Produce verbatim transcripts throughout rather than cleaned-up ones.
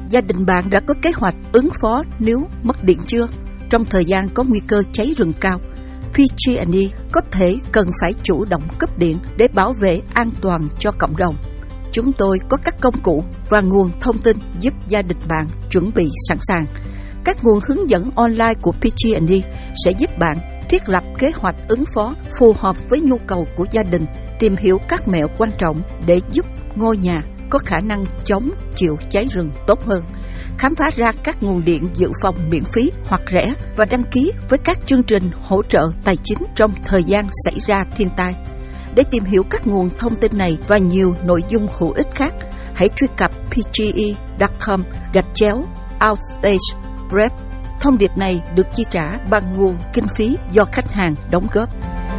Gia đình bạn đã có kế hoạch ứng phó nếu mất điện chưa? Trong thời gian có nguy cơ cháy rừng cao, pê giê and e có thể cần phải chủ động cấp điện để bảo vệ an toàn cho cộng đồng. Chúng tôi có các công cụ và nguồn thông tin giúp gia đình bạn chuẩn bị sẵn sàng. Các nguồn hướng dẫn online của pê giê and e sẽ giúp bạn thiết lập kế hoạch ứng phó phù hợp với nhu cầu của gia đình, tìm hiểu các mẹo quan trọng để giúp ngôi nhà có khả năng chống chịu cháy rừng tốt hơn, khám phá ra các nguồn điện dự phòng miễn phí hoặc rẻ và đăng ký với các chương trình hỗ trợ tài chính trong thời gian xảy ra thiên tai. Để tìm hiểu các nguồn thông tin này và nhiều nội dung hữu ích khác, hãy truy cập pê giê e chấm com gạch chéo outstage prep. Thông điệp này được chi trả bằng nguồn kinh phí do khách hàng đóng góp.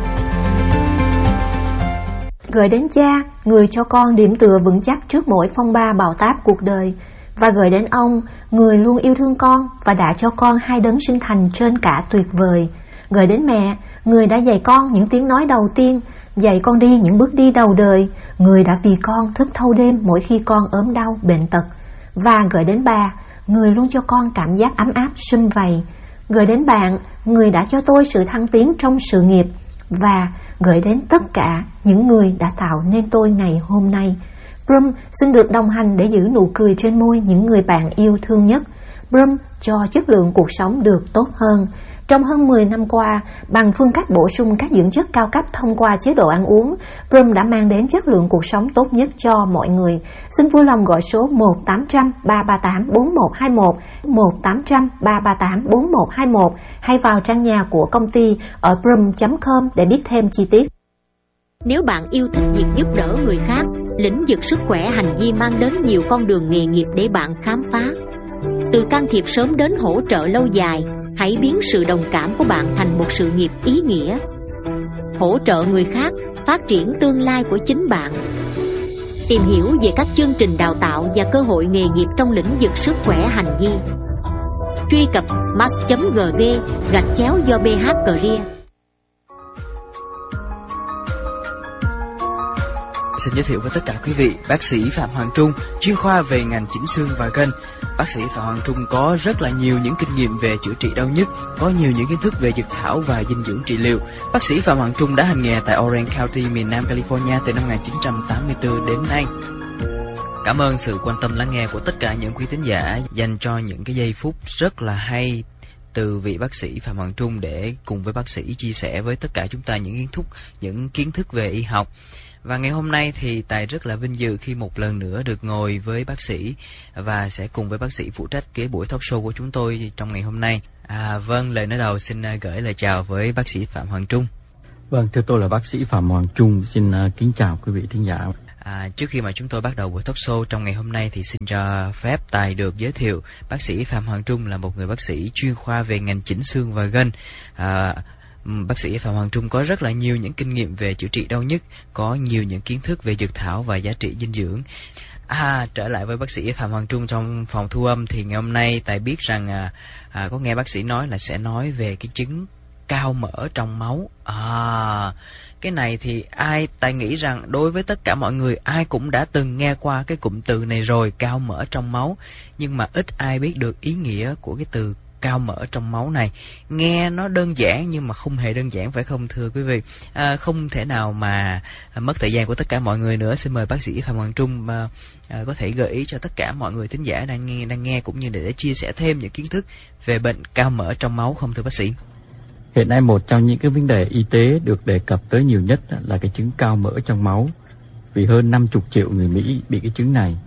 Gửi đến cha, người cho con điểm tựa vững chắc trước mỗi phong ba bão táp cuộc đời. Và gửi đến ông, người luôn yêu thương con và đã cho con hai đấng sinh thành trên cả tuyệt vời. Gửi đến mẹ, người đã dạy con những tiếng nói đầu tiên, dạy con đi những bước đi đầu đời, người đã vì con thức thâu đêm mỗi khi con ốm đau, bệnh tật. Và gửi đến bà, người luôn cho con cảm giác ấm áp, sum vầy. Gửi đến bạn, người đã cho tôi sự thăng tiến trong sự nghiệp. Và gửi đến tất cả những người đã tạo nên tôi ngày hôm nay. Brum xin được đồng hành để giữ nụ cười trên môi những người bạn yêu thương nhất. Brum cho chất lượng cuộc sống được tốt hơn. Trong hơn mười năm qua, bằng phương cách bổ sung các dưỡng chất cao cấp thông qua chế độ ăn uống, Brum đã mang đến chất lượng cuộc sống tốt nhất cho mọi người. Xin vui lòng gọi số một tám trăm ba ba tám bốn một hai một, một tám trăm ba ba tám bốn một hai một hay vào trang nhà của công ty ở brum chấm com để biết thêm chi tiết. Nếu bạn yêu thích việc giúp đỡ người khác, lĩnh vực sức khỏe hành vi mang đến nhiều con đường nghề nghiệp để bạn khám phá. Từ can thiệp sớm đến hỗ trợ lâu dài, hãy biến sự đồng cảm của bạn thành một sự nghiệp ý nghĩa. Hỗ trợ người khác, phát triển tương lai của chính bạn. Tìm hiểu về các chương trình đào tạo và cơ hội nghề nghiệp trong lĩnh vực sức khỏe hành vi. Truy cập mass chấm gv gạch chéo do bê hát Career. Xin giới thiệu với tất cả quý vị, bác sĩ Phạm Hoàng Trung, chuyên khoa về ngành chỉnh xương và gân. Bác sĩ Phạm Hoàng Trung có rất là nhiều những kinh nghiệm về chữa trị đau nhức, có nhiều những kiến thức về dược thảo và dinh dưỡng trị liệu. Bác sĩ Phạm Hoàng Trung đã hành nghề tại Orange County, miền Nam California từ năm một nghìn chín trăm tám mươi tư đến nay. Cảm ơn sự quan tâm lắng nghe của tất cả những quý thính giả dành cho những cái giây phút rất là hay từ vị bác sĩ Phạm Hoàng Trung để cùng với bác sĩ chia sẻ với tất cả chúng ta những kiến thức, những kiến thức về y học. Và ngày hôm nay thì Tài rất là vinh dự khi một lần nữa được ngồi với bác sĩ và sẽ cùng với bác sĩ phụ trách cái buổi talk show của chúng tôi trong ngày hôm nay. À, vâng, lời nói đầu xin gửi lời chào với bác sĩ Phạm Hoàng Trung. Vâng, thưa tôi là bác sĩ Phạm Hoàng Trung, xin kính chào quý vị thính giả. À, trước khi mà chúng tôi bắt đầu buổi talk show trong ngày hôm nay thì xin cho phép Tài được giới thiệu bác sĩ Phạm Hoàng Trung là một người bác sĩ chuyên khoa về ngành chỉnh xương và gân. À, Bác sĩ Phạm Hoàng Trung có rất là nhiều những kinh nghiệm về chữa trị đau nhức, có nhiều những kiến thức về dược thảo và giá trị dinh dưỡng. À, trở lại với bác sĩ Phạm Hoàng Trung trong phòng thu âm thì ngày hôm nay Tài biết rằng à, à, có nghe bác sĩ nói là sẽ nói về cái chứng cao mỡ trong máu. À, cái này thì ai Tài nghĩ rằng đối với tất cả mọi người ai cũng đã từng nghe qua cái cụm từ này rồi, cao mỡ trong máu, nhưng mà ít ai biết được ý nghĩa của cái từ cao mỡ trong máu này. Nghe nó đơn giản nhưng mà không hề đơn giản, phải không thưa quý vị? À, không thể nào mà mất thời gian của tất cả mọi người nữa. Xin mời bác sĩ Phạm Hoàng Trung à, à, có thể gợi ý cho tất cả mọi người thính giả đang nghe đang nghe cũng như để, để chia sẻ thêm những kiến thức về bệnh cao mỡ trong máu không thưa bác sĩ? Hiện nay một trong những cái vấn đề y tế được đề cập tới nhiều nhất là cái chứng cao mỡ trong máu, vì hơn năm mươi triệu người Mỹ bị cái chứng này.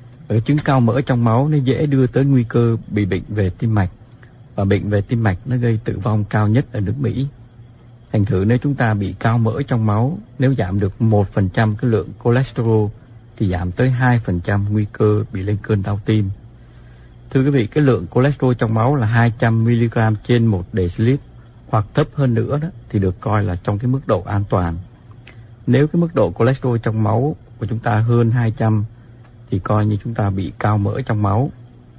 Ở chứng cao mỡ trong máu nó dễ đưa tới nguy cơ bị bệnh về tim mạch, và bệnh về tim mạch nó gây tử vong cao nhất ở nước Mỹ. Thành thử nếu chúng ta bị cao mỡ trong máu, nếu giảm được một phần trăm cái lượng cholesterol thì giảm tới hai phần trăm nguy cơ bị lên cơn đau tim. Thưa quý vị, cái lượng cholesterol trong máu là hai trăm mi-li-gam trên một decilit hoặc thấp hơn nữa đó thì được coi là trong cái mức độ an toàn. Nếu cái mức độ cholesterol trong máu của chúng ta hơn hai trăm thì coi như chúng ta bị cao mỡ trong máu.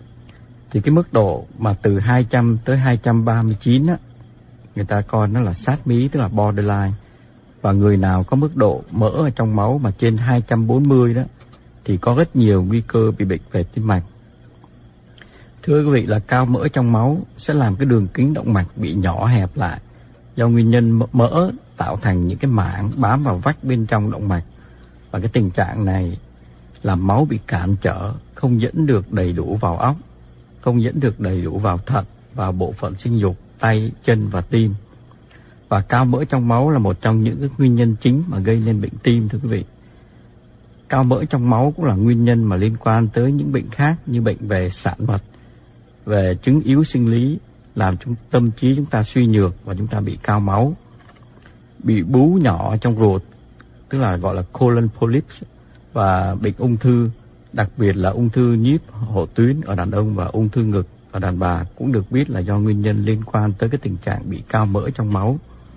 Thì cái mức độ mà từ hai trăm tới hai trăm ba mươi chín á, người ta coi nó là sát mí, tức là borderline. Và người nào có mức độ mỡ ở trong máu mà trên hai trăm bốn mươi đó thì có rất nhiều nguy cơ bị bệnh về tim mạch. Thưa quý vị, là cao mỡ trong máu sẽ làm cái đường kính động mạch bị nhỏ hẹp lại do nguyên nhân mỡ tạo thành những cái mảng bám vào vách bên trong động mạch, và cái tình trạng này làm máu bị cản trở, không dẫn được đầy đủ vào óc, không dẫn được đầy đủ vào thận, vào bộ phận sinh dục, tay, chân và tim. Và cao mỡ trong máu là một trong những cái nguyên nhân chính mà gây nên bệnh tim, thưa quý vị. Cao mỡ trong máu cũng là nguyên nhân mà liên quan tới những bệnh khác như bệnh về sạn mật, về chứng yếu sinh lý, làm chúng tâm trí chúng ta suy nhược và chúng ta bị cao máu, bị bú nhỏ trong ruột, tức là gọi là colon polyps, và bệnh ung thư, đặc biệt là ung thư nhíp hổ tuyến ở đàn ông và ung thư ngực ở đàn bà cũng được biết là do nguyên nhân liên quan tới cái tình trạng bị cao mỡ trong máu.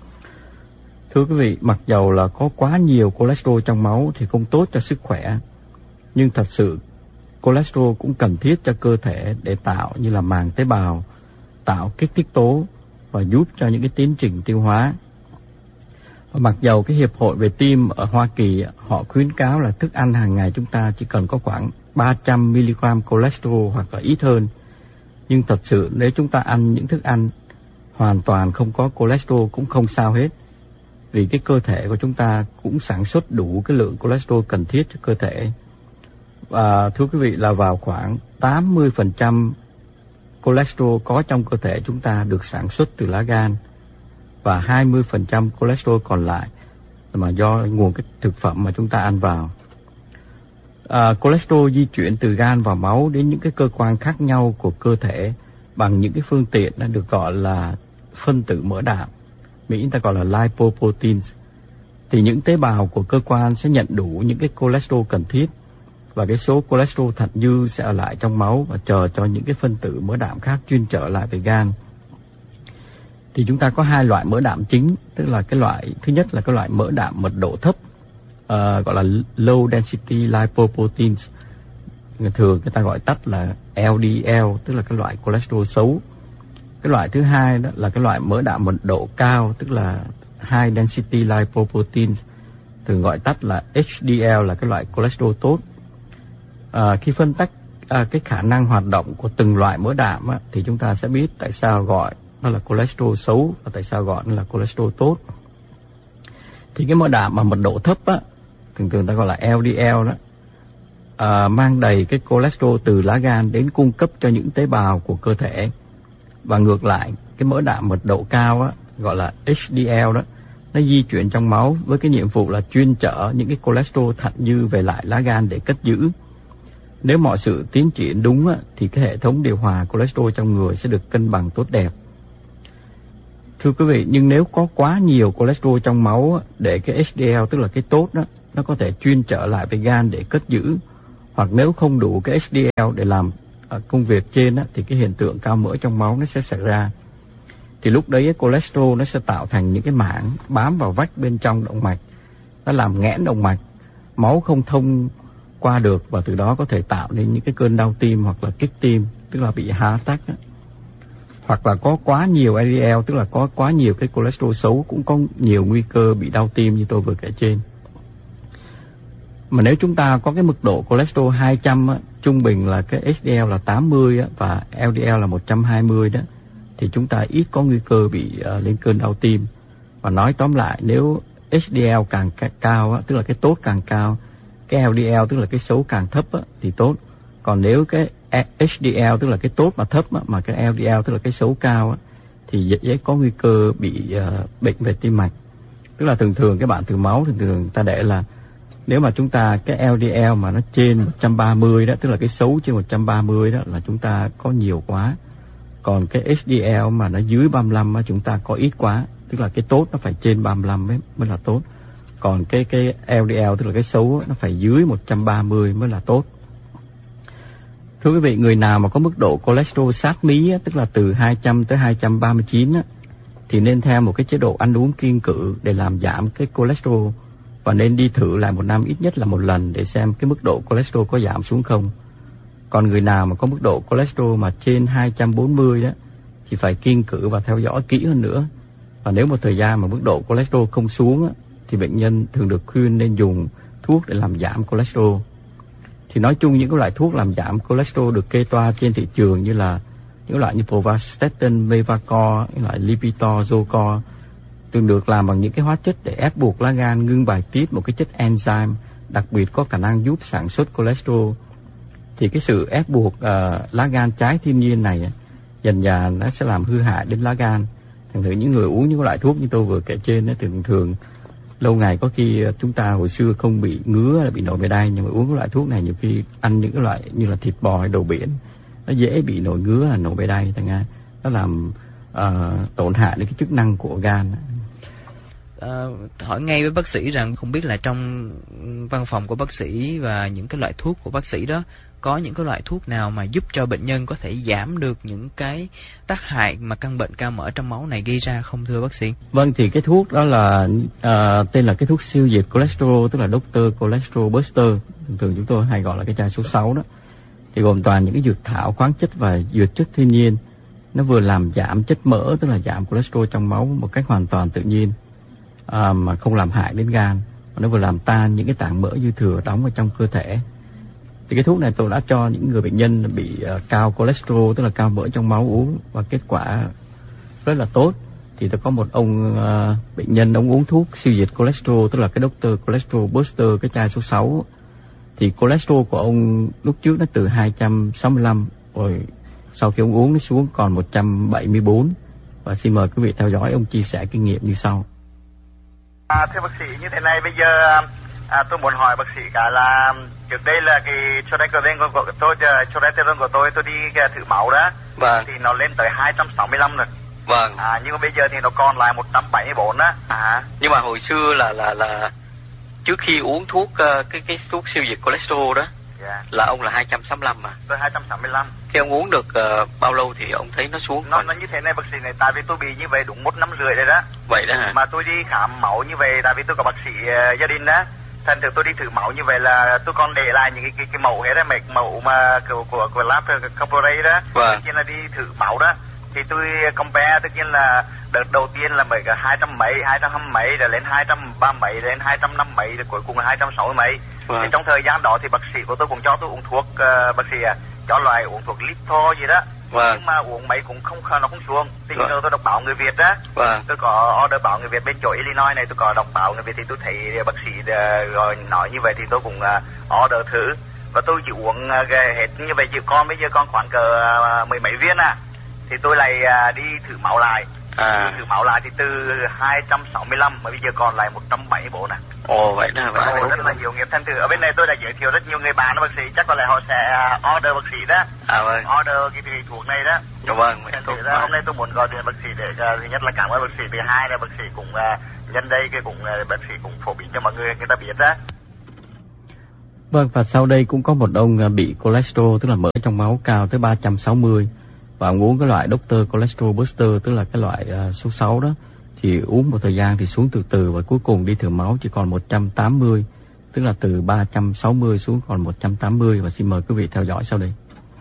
Thưa quý vị, mặc dầu là có quá nhiều cholesterol trong máu thì không tốt cho sức khỏe, nhưng thật sự cholesterol cũng cần thiết cho cơ thể để tạo như là màng tế bào, tạo kích thích tố và giúp cho những cái tiến trình tiêu hóa. Và mặc dầu cái Hiệp hội về tim ở Hoa Kỳ họ khuyến cáo là thức ăn hàng ngày chúng ta chỉ cần có khoảng ba trăm mi-li-gam cholesterol hoặc là ít hơn, nhưng thật sự nếu chúng ta ăn những thức ăn hoàn toàn không có cholesterol cũng không sao hết, vì cái cơ thể của chúng ta cũng sản xuất đủ cái lượng cholesterol cần thiết cho cơ thể. Và thưa quý vị, là vào khoảng tám mươi phần trăm cholesterol có trong cơ thể chúng ta được sản xuất từ lá gan, và hai mươi phần trăm cholesterol còn lại mà do nguồn cái thực phẩm mà chúng ta ăn vào. À, cholesterol di chuyển từ gan vào máu đến những cái cơ quan khác nhau của cơ thể bằng những cái phương tiện đã được gọi là phân tử mỡ đạm, Mỹ ta gọi là lipoproteins. Thì những tế bào của cơ quan sẽ nhận đủ những cái cholesterol cần thiết, và cái số cholesterol thật dư sẽ ở lại trong máu và chờ cho những cái phân tử mỡ đạm khác chuyên trở lại về gan. Thì chúng ta có hai loại mỡ đạm chính, tức là cái loại thứ nhất là cái loại mỡ đạm mật độ thấp, uh, gọi là low density lipoproteins, người thường người ta gọi tắt là L D L, tức là cái loại cholesterol xấu. Cái loại thứ hai đó là cái loại mỡ đạm mật độ cao, tức là high density lipoproteins, thường gọi tắt là H D L, là cái loại cholesterol tốt. À, khi phân tách à, cái khả năng hoạt động của từng loại mỡ đạm á, thì chúng ta sẽ biết tại sao gọi nó là cholesterol xấu và tại sao gọi nó là cholesterol tốt. Thì cái mỡ đạm mà mật độ thấp á, thường thường ta gọi là L D L đó, à, mang đầy cái cholesterol từ lá gan đến cung cấp cho những tế bào của cơ thể. Và ngược lại, cái mỡ đạm mật độ cao á, gọi là H D L đó, nó di chuyển trong máu với cái nhiệm vụ là chuyên chở những cái cholesterol thặng dư về lại lá gan để cất giữ. Nếu mọi sự tiến triển đúng á, thì cái hệ thống điều hòa cholesterol trong người sẽ được cân bằng tốt đẹp. Thưa quý vị, nhưng nếu có quá nhiều cholesterol trong máu á, để cái H D L, tức là cái tốt đó, nó có thể chuyên trở lại về gan để cất giữ, hoặc nếu không đủ cái H D L để làm công việc trên á, thì cái hiện tượng cao mỡ trong máu nó sẽ xảy ra. Thì lúc đấy cái cholesterol nó sẽ tạo thành những cái mảng bám vào vách bên trong động mạch, nó làm nghẽn động mạch, máu không thông qua được, và từ đó có thể tạo nên những cái cơn đau tim hoặc là kích tim, tức là bị heart attack á. Hoặc là có quá nhiều L D L, tức là có quá nhiều cái cholesterol xấu cũng có nhiều nguy cơ bị đau tim như tôi vừa kể trên. Mà nếu chúng ta có cái mức độ cholesterol hai trăm á, trung bình là cái H D L là tám mươi á, và L D L là một trăm hai mươi đó, thì chúng ta ít có nguy cơ bị uh, lên cơn đau tim. Và nói tóm lại, nếu H D L càng cao á, tức là cái tốt càng cao, cái L D L tức là cái xấu càng thấp á, thì tốt. Còn nếu cái H D L tức là cái tốt mà thấp á, mà cái L D L tức là cái xấu cao á, thì dễ, dễ có nguy cơ bị uh, bệnh về tim mạch. Tức là thường thường cái bạn từ máu thường thường ta để là nếu mà chúng ta cái L D L mà nó trên một trăm ba mươi đó, tức là cái xấu trên một trăm ba mươi đó là chúng ta có nhiều quá. Còn cái H D L mà nó dưới ba mươi lăm á, chúng ta có ít quá, tức là cái tốt nó phải trên ba mươi lăm mới, mới là tốt. Còn cái cái L D L tức là cái xấu á, nó phải dưới một trăm ba mươi mới là tốt. Thưa quý vị, người nào mà có mức độ cholesterol sát mí á, tức là từ hai trăm tới hai trăm ba mươi chín á, thì nên theo một cái chế độ ăn uống kiêng cữ để làm giảm cái cholesterol, và nên đi thử lại một năm ít nhất là một lần để xem cái mức độ cholesterol có giảm xuống không. Còn người nào mà có mức độ cholesterol mà trên hai trăm bốn mươi đó thì phải kiêng cữ và theo dõi kỹ hơn nữa. Và nếu một thời gian mà mức độ cholesterol không xuống á, thì bệnh nhân thường được khuyên nên dùng thuốc để làm giảm cholesterol. Thì nói chung những cái loại thuốc làm giảm cholesterol được kê toa trên thị trường như là những loại như Pravastatin, Mevacor, những loại Lipitor, Zocor thường được làm bằng những cái hóa chất để ép buộc lá gan ngưng bài tiết một cái chất enzyme đặc biệt có khả năng giúp sản xuất cholesterol. Thì cái sự ép buộc uh, lá gan trái thiên nhiên này dần dà nó sẽ làm hư hại đến lá gan. Thường thường những người uống những loại thuốc như tôi vừa kể trên nó thường thường lâu ngày có khi chúng ta hồi xưa không bị ngứa bị nổi mề đay, nhưng mà uống cái loại thuốc này nhiều khi ăn những cái loại như là thịt bò hay đồ biển nó dễ bị nổi ngứa là nổi mề đay, thành ra nó làm uh, tổn hại đến cái chức năng của gan. Uh, hỏi ngay với bác sĩ rằng không biết là trong văn phòng của bác sĩ và những cái loại thuốc của bác sĩ đó có những cái loại thuốc nào mà giúp cho bệnh nhân có thể giảm được những cái tác hại mà căn bệnh cao mỡ trong máu này gây ra không thưa bác sĩ? Vâng, thì cái thuốc đó là uh, tên là cái thuốc siêu diệt cholesterol, tức là Doctor Cholesterol Buster, thường chúng tôi hay gọi là cái chai số sáu đó. Thì gồm toàn những cái dược thảo, khoáng chất và dược chất thiên nhiên. Nó vừa làm giảm chất mỡ, tức là giảm cholesterol trong máu một cách hoàn toàn tự nhiên, à, mà không làm hại đến gan. Nó vừa làm tan những cái tảng mỡ dư thừa đóng ở trong cơ thể. Thì cái thuốc này tôi đã cho những người bệnh nhân bị uh, cao cholesterol, tức là cao mỡ trong máu uống, và kết quả rất là tốt. Thì tôi có một ông uh, bệnh nhân, ông uống thuốc siêu diệt cholesterol, tức là cái Doctor Cholesterol Buster, cái chai số sáu. Thì cholesterol của ông lúc trước nó từ hai trăm sáu mươi lăm, rồi sau khi ông uống nó xuống còn một trăm bảy mươi bốn. Và xin mời quý vị theo dõi ông chia sẻ kinh nghiệm như sau. À, thưa bác sĩ, như thế này bây giờ à, tôi muốn hỏi bác sĩ cả là trước đây là cái cholesterol của tôi, cholesterol của tôi tôi đi thử máu đó, vâng, thì nó lên tới hai trăm sáu mươi lăm rồi. Vâng. À, nhưng mà bây giờ thì nó còn lại một trăm bảy mươi bốn á. À. Nhưng mà hồi xưa là là là trước khi uống thuốc uh, cái cái thuốc siêu diệt cholesterol đó, yeah, là ông là hai trăm sáu mươi lăm mà. Tôi hai trăm sáu mươi lăm. Khi ông uống được uh, bao lâu thì ông thấy nó xuống? Nó còn... nó như thế này bác sĩ này, tại vì tôi bị như vậy đúng một năm rưỡi rồi đó. Vậy đó hả? Mà tôi đi khám máu như vậy, tại vì tôi có bác sĩ uh, gia đình đó. Thành thử tôi đi thử máu như vậy là tôi còn để lại những cái cái, cái mẫu hết đó, mấy mẫu mà của của của lab corporate đó. Vâng. Tất nhiên là đi thử máu đó. Thì tôi compare, tất nhiên là đợt đầu tiên là mấy cái hai trăm mấy, hai trăm hai mấy, rồi lên hai trăm ba mấy, lên hai trăm năm mấy, rồi cuối cùng là hai trăm sáu mươi mấy. Vâng. Thì trong thời gian đó thì bác sĩ của tôi cũng cho tôi uống thuốc, uh, bác sĩ à, cho loại uống thuốc Lipto gì đó. Vâng. Nhưng mà uống mấy cũng không nó không xuống. Tình vâng. cờ tôi đọc báo Người Việt đó. Vâng. Tôi có order báo Người Việt bên chỗ Illinois này, tôi có đọc báo Người Việt thì tôi thấy bác sĩ uh, rồi nói như vậy thì tôi cũng uh, order thử. Và tôi chỉ uống uh, hết như vậy, chỉ con bây giờ con khoảng cỡ uh, mười mấy viên à. Thì tôi lại uh, đi thử máu lại. À. Thử máu lại thì từ hai trăm sáu mươi lăm mà bây giờ còn lại một trăm bảy mươi bốn nè. Ồ vậy đó. Vậy Ồ, rất là nhiều nghiệp. Thành thử ở bên này tôi đã giới thiệu rất nhiều người bạn đó bác sĩ, chắc có lẽ họ sẽ order bác sĩ đó. À vâng. Order cái, cái thuốc này đó. Dạ vâng. Thành thử ra hôm nay tôi muốn gọi điện bác sĩ để uh, thứ nhất là cảm ơn bác sĩ, thứ hai là bác sĩ cũng uh, nhân đây cái cũng uh, bác sĩ cũng phổ biến cho mọi người người ta biết đó. Vâng, và sau đây cũng có một ông bị cholesterol, tức là mỡ trong máu cao tới ba trăm sáu mươi, và ông uống cái loại Doctor Cholesterol Buster, tức là cái loại uh, số sáu đó, thì uống một thời gian thì xuống từ từ, và cuối cùng đi thử máu chỉ còn một trăm tám mươi, tức là từ ba trăm sáu mươi xuống còn một trăm tám mươi. Và xin mời quý vị theo dõi sau đây.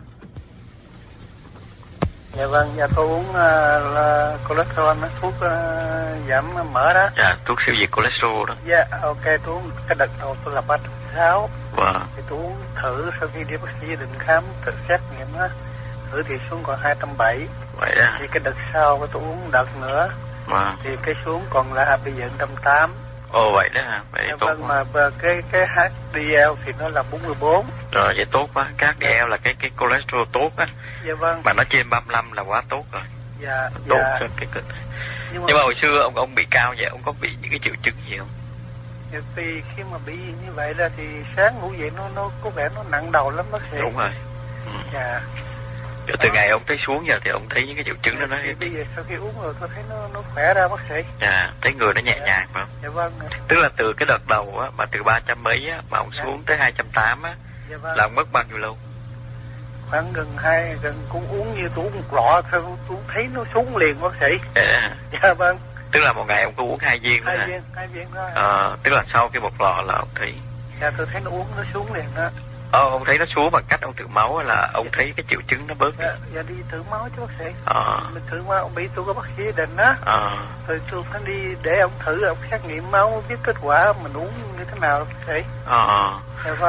Dạ vâng, dạ tôi uống uh, là cholesterol, thuốc uh, giảm mỡ đó. Dạ, thuốc siêu diệt cholesterol đó. Dạ, ok, tôi uống cái đợt đầu tôi là ba trăm sáu. Vâng. Thì tôi uống thử sau khi đi bác sĩ định khám, tự xét nghiệm á, thử thì xuống còn hai trăm bảy mươi. Vậy đó. Thì cái đợt sau tôi uống đợt nữa. Vâng. Thì cái xuống còn là bây giờ một trăm tám mươi. Ồ vậy đó hả? Vậy dạ, tốt vâng, quá. mà cái cái hát đê lờ thì nó là bốn mươi bốn. Rồi vậy tốt quá. Cái hát đê lờ là cái cái cholesterol tốt á. Dạ vâng. Mà nó trên ba mươi lăm là quá tốt rồi. Dạ. Tốt dạ. cho cái cơ thể. Nhưng mà... Nhưng mà hồi xưa ông ông bị cao vậy, ông có bị những cái triệu chứng gì không? Dạ, vì khi mà bị như vậy là thì sáng ngủ dậy nó nó có vẻ nó nặng đầu lắm bác sĩ. Đúng rồi. Ừ. Dạ. Rồi từ ngày ông thấy xuống giờ thì ông thấy những cái triệu chứng đó nó bây giờ sau khi uống rồi tôi thấy nó nó khỏe ra bác sĩ. Dạ, thấy người nó nhẹ dạ. nhàng phải không? Dạ vâng. Tức là từ cái đợt đầu á, mà từ ba trăm mấy á, mà ông dạ. xuống tới hai trăm tám á, dạ vâng. là ông mất bao nhiêu lâu? Khoảng gần hai, gần cũng uống như tôi uống một lọ thôi, tôi thấy nó xuống liền bác sĩ. Dạ. Dạ vâng. Tức là một ngày ông có uống hai viên hai nữa viên, hai viên thôi. Ờ, tức là sau cái một lọ là ông thấy. Dạ tôi thấy nó uống nó xuống liền đó. Ờ, ông thấy nó xuống bằng cách ông thử máu là ông dạ. thấy cái triệu chứng nó bớt đi. Dạ, dạ đi thử máu chứ bác sĩ. Ờ. Mình thử máu, ông bị tôi có bác sĩ gia đình á. Ờ. Rồi tôi phải đi để ông thử, ông xét nghiệm máu biết kết quả mình uống như thế nào bác sĩ. Ờ. Dạ vâng.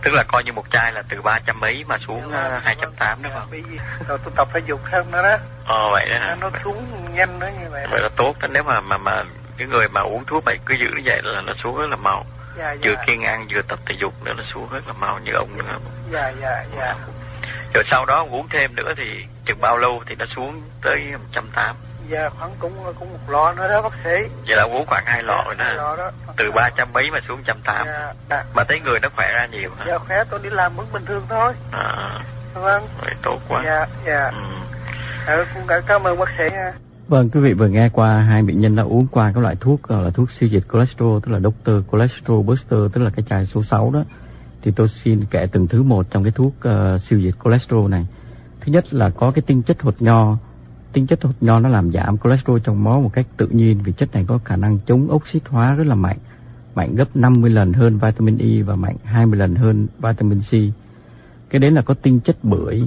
Tức là coi như một chai là từ ba trăm mấy mà xuống uh, hai trăm tám đúng không? Rồi tôi tập thể dục thêm nữa đó. Ờ vậy đó hả? Nó xuống nhanh nữa như vậy. Vậy là tốt đó, nếu mà mà mà cái người mà uống thuốc vậy cứ giữ như vậy là nó xuống rất là mau. Dạ, vừa dạ. kiêng ăn vừa tập thể dục nữa nó xuống rất là mau như ông nữa. Dạ dạ dạ. Rồi sau đó uống thêm nữa thì chừng bao lâu thì nó xuống tới một trăm tám? Dạ khoảng cũng cũng một lọ nữa đó bác sĩ. Vậy là uống khoảng hai lọ rồi đó. Lọ đó. Từ ba trăm mấy mà xuống một trăm tám. Dạ, dạ. Mà thấy người nó khỏe ra nhiều hả? Dạ khỏe, tôi đi làm vẫn bình thường thôi. À. Vâng. Vậy tốt quá. Dạ dạ. Ừ. Ừ, cũng cảm ơn bác sĩ. Vâng, quý vị vừa nghe qua hai bệnh nhân đã uống qua các loại thuốc gọi là thuốc siêu dịch cholesterol, tức là Doctor Cholesterol Booster, tức là cái chai số sáu đó. Thì tôi xin kể từng thứ một trong cái thuốc uh, siêu dịch cholesterol này. Thứ nhất là có cái tinh chất hột nho. Tinh chất hột nho nó làm giảm cholesterol trong máu một cách tự nhiên, vì chất này có khả năng chống oxit hóa rất là mạnh, mạnh gấp năm mươi lần hơn vitamin E và mạnh hai mươi lần hơn vitamin C. Cái đấy là có tinh chất bưởi.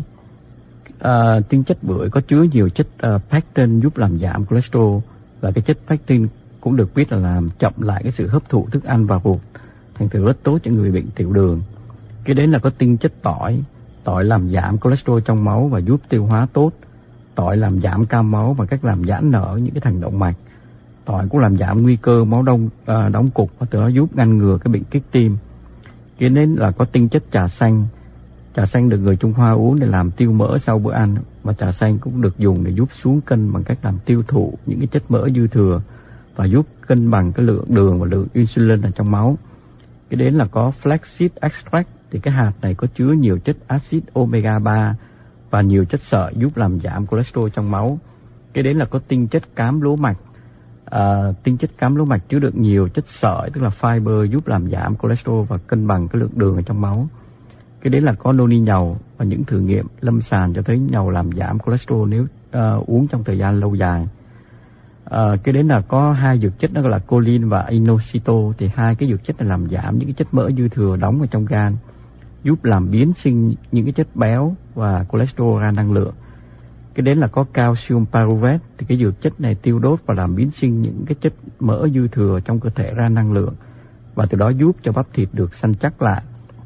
À, tinh chất bưởi có chứa nhiều chất uh, pectin giúp làm giảm cholesterol, và cái chất pectin cũng được biết là làm chậm lại cái sự hấp thụ thức ăn vào ruột, thành thử rất tốt cho người bệnh tiểu đường. Cái đấy là có tinh chất tỏi. Tỏi làm giảm cholesterol trong máu và giúp tiêu hóa tốt. Tỏi làm giảm cao máu và cách làm giãn nở những cái thành động mạch. Tỏi cũng làm giảm nguy cơ máu đông uh, đóng cục, và từ đó giúp ngăn ngừa cái bệnh kích tim. Cái đấy là có tinh chất trà xanh. Trà xanh được người Trung Hoa uống để làm tiêu mỡ sau bữa ăn, và trà xanh cũng được dùng để giúp xuống cân bằng cách làm tiêu thụ những cái chất mỡ dư thừa và giúp cân bằng cái lượng đường và lượng insulin ở trong máu. Cái đến là có flaxseed extract, thì cái hạt này có chứa nhiều chất axit omega ba và nhiều chất sợi giúp làm giảm cholesterol trong máu. Cái đến là có tinh chất cám lúa mạch. À, tinh chất cám lúa mạch chứa được nhiều chất sợi, tức là fiber, giúp làm giảm cholesterol và cân bằng cái lượng đường ở trong máu. Cái đấy là có noni nhàu, và những thử nghiệm lâm sàng cho thấy nhàu làm giảm cholesterol nếu uh, uống trong thời gian lâu dài. Uh, cái đấy là có hai dược chất, đó là choline và inositol, thì hai cái dược chất này làm giảm những cái chất mỡ dư thừa đóng ở trong gan, giúp làm biến sinh những cái chất béo và cholesterol ra năng lượng. Cái đấy là có calcium pyruvate, thì cái dược chất này tiêu đốt và làm biến sinh những cái chất mỡ dư thừa trong cơ thể ra năng lượng, và từ đó giúp cho bắp thịt được săn chắc lại.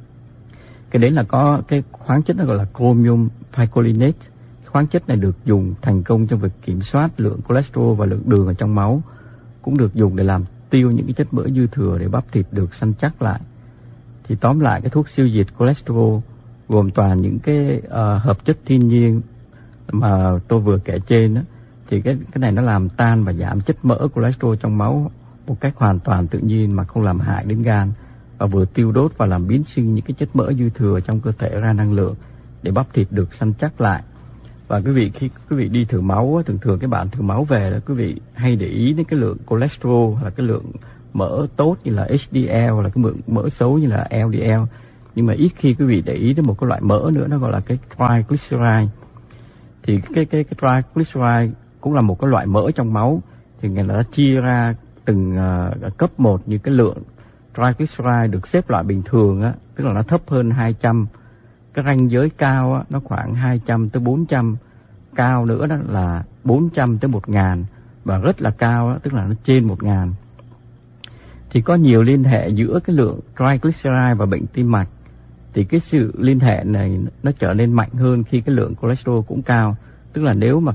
Cái đấy là có cái khoáng chất nó gọi là chromium picolinate. Khoáng chất này được dùng thành công trong việc kiểm soát lượng cholesterol và lượng đường ở trong máu, cũng được dùng để làm tiêu những cái chất mỡ dư thừa để bắp thịt được săn chắc lại. Thì tóm lại, cái thuốc siêu diệt cholesterol gồm toàn những cái uh, hợp chất thiên nhiên mà tôi vừa kể trên đó. Thì cái cái này nó làm tan và giảm chất mỡ cholesterol trong máu một cách hoàn toàn tự nhiên mà không làm hại đến gan, và vừa tiêu đốt và làm biến sinh những cái chất mỡ dư thừa trong cơ thể ra năng lượng để bắp thịt được săn chắc lại. Và quý vị khi quý vị đi thử máu, thường thường cái bạn thử máu về đó, quý vị hay để ý đến cái lượng cholesterol, là cái lượng mỡ tốt như là H D L, là cái lượng mỡ xấu như là L D L. Nhưng mà ít khi quý vị để ý đến một cái loại mỡ nữa, nó gọi là cái triglyceride. Thì cái cái cái triglyceride cũng là một cái loại mỡ trong máu, thì người ta chia ra từng uh, cấp một, như cái lượng triglyceride được xếp loại bình thường á, tức là nó thấp hơn hai trăm. Cái ranh giới cao á, nó khoảng hai trăm tới bốn trăm. Cao nữa đó là bốn trăm tới một nghìn. Và rất là cao á, tức là nó trên một nghìn. Thì có nhiều liên hệ giữa cái lượng triglyceride và bệnh tim mạch. Thì cái sự liên hệ này nó trở nên mạnh hơn khi cái lượng cholesterol cũng cao. Tức là nếu mà